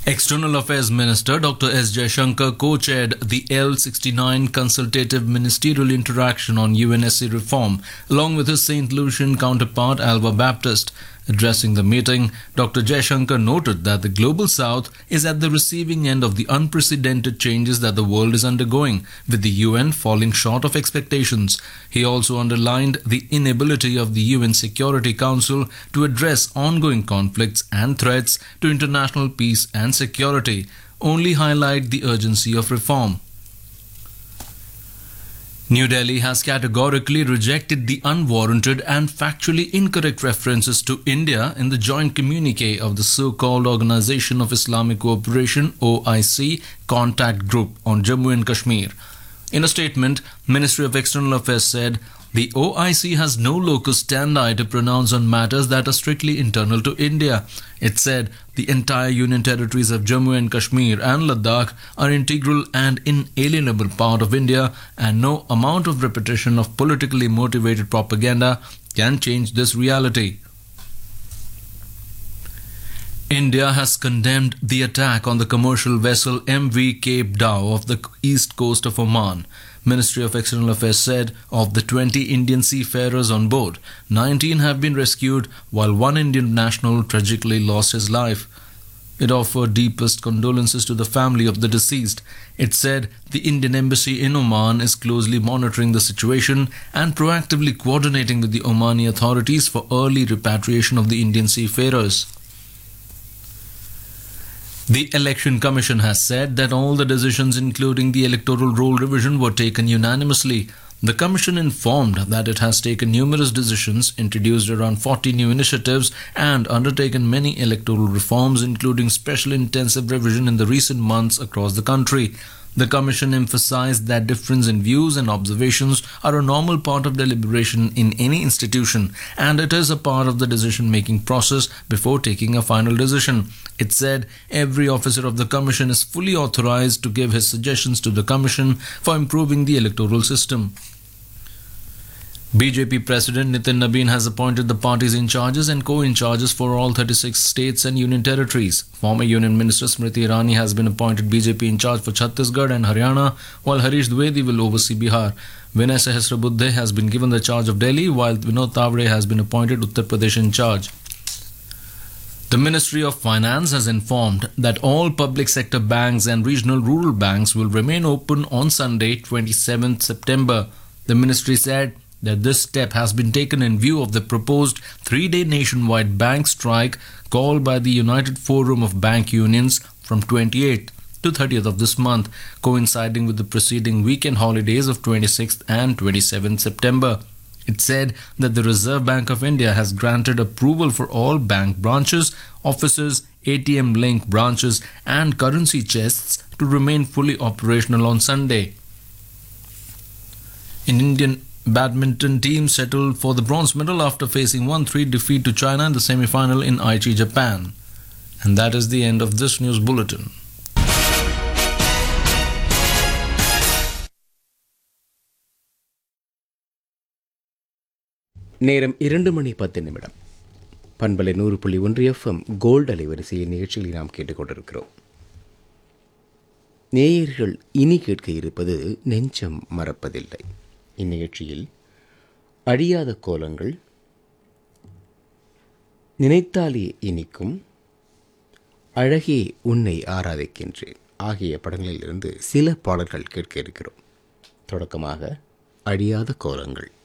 External Affairs Minister Dr. S. Jaishankar co-chaired the L69 Consultative Ministerial Interaction on UNSC reform, along with his St. Lucian counterpart Alva Baptist. Addressing the meeting, Dr. Jaishankar noted that the Global South is at the receiving end of the unprecedented changes that the world is undergoing, with the UN falling short of expectations. He also underlined the inability of the UN Security Council to address ongoing conflicts and threats to international peace and security, only highlight the urgency of reform. New Delhi has categorically rejected the unwarranted and factually incorrect references to India in the joint communique of the so-called Organization of Islamic Cooperation (OIC) contact group on Jammu and Kashmir. In a statement, Ministry of External Affairs said the OIC has no locus standi to pronounce on matters that are strictly internal to India. It said the entire union territories of Jammu and Kashmir and Ladakh are integral and inalienable part of India, and no amount of repetition of politically motivated propaganda can change this reality. India has condemned the attack on the commercial vessel MV Cape Dao off the east coast of Oman. Ministry of External Affairs said of the 20 Indian seafarers on board, 19 have been rescued while one Indian national tragically lost his life. It offered deepest condolences to the family of the deceased. It said the Indian embassy in Oman is closely monitoring the situation and proactively coordinating with the Omani authorities for early repatriation of the Indian seafarers. The Election Commission has said that all the decisions, including the electoral roll revision, were taken unanimously. The Commission informed that it has taken numerous decisions, introduced around 40 new initiatives, and undertaken many electoral reforms, including special intensive revision in the recent months across the country. The Commission emphasized that difference in views and observations are a normal part of deliberation in any institution, and it is a part of the decision-making process before taking a final decision. It said every officer of the Commission is fully authorized to give his suggestions to the Commission for improving the electoral system. BJP President Nitin Nabin has appointed the party's in-charges and co-in-charges for all 36 states and union territories. Former Union Minister Smriti Irani has been appointed BJP in-charge for Chhattisgarh and Haryana, while Harish Dwivedi will oversee Bihar. Vinay Sahasrabudhe has been given the charge of Delhi, while Vinod Tavre has been appointed Uttar Pradesh in charge. The Ministry of Finance has informed that all public sector banks and regional rural banks will remain open on Sunday, 27th September. The ministry said that this step has been taken in view of the proposed 3-day nationwide bank strike called by the United Forum of Bank Unions from 28th to 30th of this month, coinciding with the preceding weekend holidays of 26th and 27th September. It said that the Reserve Bank of India has granted approval for all bank branches, offices, ATM link branches and currency chests to remain fully operational on Sunday. An Indian badminton team settled for the bronze medal after facing 1-3 defeat to China in the semi-final in Aichi, Japan. And that is the end of this news bulletin. நேரம் 2:10 பண்பலை 100.1 FM gold அலைவரிசையின் நிகழ்ச்சியில் நாம் கேட்டுக்கொண்டிருக்கிறோம். நேயர்கள் இனி கேட்க இருப்பது நெஞ்சம் மறப்பதில்லை. இந்நிகழ்ச்சியில் அழியாத கோலங்கள், நினைத்தாலே இனிக்கும், அழகே உன்னை ஆராதிக்கின்றேன் ஆகிய படங்களிலிருந்து சில பாடல்கள் கேட்க இருக்கிறோம். தொடக்கமாக அழியாத கோலங்கள்.